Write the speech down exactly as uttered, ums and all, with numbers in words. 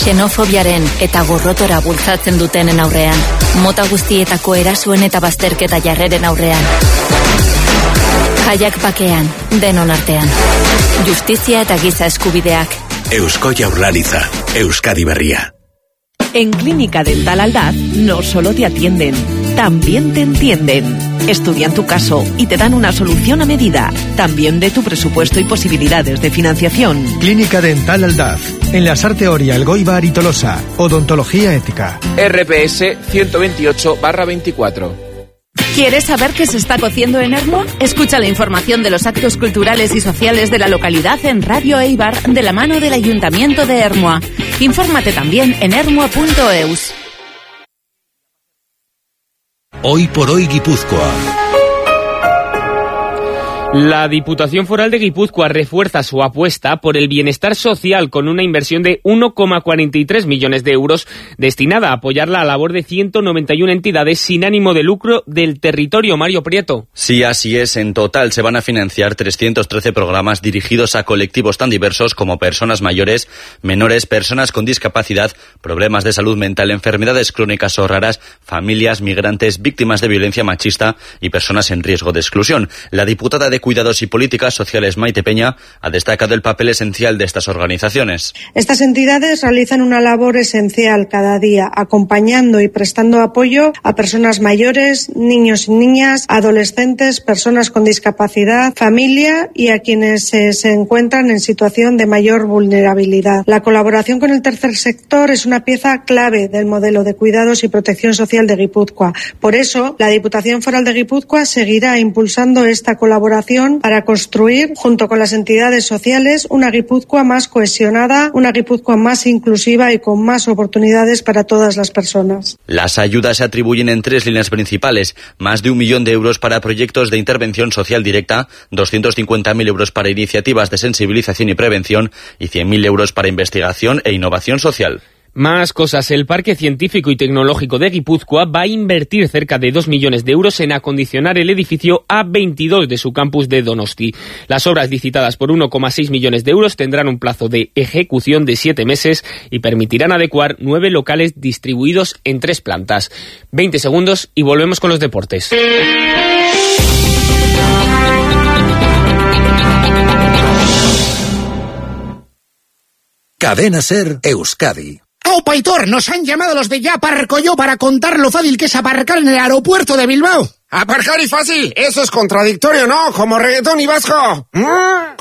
Xenofobiaren eta gorrotora bultzatzen dutenen aurrean, mota guztietako erasuen eta bazterketa jarreren aurrean. Jaiak bakean, denon artean. Justizia eta giza eskubideak. Eusko Jaurlaritza, Euskadi Berria. En Clínica Dental Aldaz no solo te atienden, también te entienden. Estudian tu caso y te dan una solución a medida, también de tu presupuesto y posibilidades de financiación. Clínica Dental Aldaz, en la Sarte Oria, Elgoibar y Tolosa. Odontología ética. R P S ciento veintiocho barra veinticuatro. ¿Quieres saber qué se está cociendo en Ermua? Escucha la información de los actos culturales y sociales de la localidad en Radio Eibar de la mano del Ayuntamiento de Ermua. Infórmate también en ermua punto eus. Hoy por hoy Guipúzcoa. La Diputación Foral de Guipúzcoa refuerza su apuesta por el bienestar social con una inversión de uno coma cuarenta y tres millones de euros destinada a apoyar la labor de ciento noventa y una entidades sin ánimo de lucro del territorio. Mario Prieto. Sí, así es. En total se van a financiar trescientos trece programas dirigidos a colectivos tan diversos como personas mayores, menores, personas con discapacidad, problemas de salud mental, enfermedades crónicas o raras, familias, migrantes, víctimas de violencia machista y personas en riesgo de exclusión. La diputada de Cuidados y Políticas Sociales, Maite Peña, ha destacado el papel esencial de estas organizaciones. Estas entidades realizan una labor esencial cada día, acompañando y prestando apoyo a personas mayores, niños y niñas, adolescentes, personas con discapacidad, familia y a quienes eh, se encuentran en situación de mayor vulnerabilidad. La colaboración con el tercer sector es una pieza clave del modelo de cuidados y protección social de Guipúzcoa. Por eso, la Diputación Foral de Guipúzcoa seguirá impulsando esta colaboración para construir, junto con las entidades sociales, una Guipúzcoa más cohesionada, una Guipúzcoa más inclusiva y con más oportunidades para todas las personas. Las ayudas se atribuyen en tres líneas principales: más de un millón de euros para proyectos de intervención social directa, doscientos cincuenta mil euros para iniciativas de sensibilización y prevención y cien mil euros para investigación e innovación social. Más cosas. El Parque Científico y Tecnológico de Guipúzcoa va a invertir cerca de dos millones de euros en acondicionar el edificio A veintidós de su campus de Donosti. Las obras licitadas por uno coma seis millones de euros tendrán un plazo de ejecución de siete meses y permitirán adecuar nueve locales distribuidos en tres plantas. veinte segundos y volvemos con los deportes. Cadena Ser Euskadi. ¡Aupa, Aitor! Nos han llamado los de Ya Aparco Yo para contar lo fácil que es aparcar en el aeropuerto de Bilbao. Aparcar y fácil, eso es contradictorio, ¿no? Como reggaetón y vasco. ¿Mm?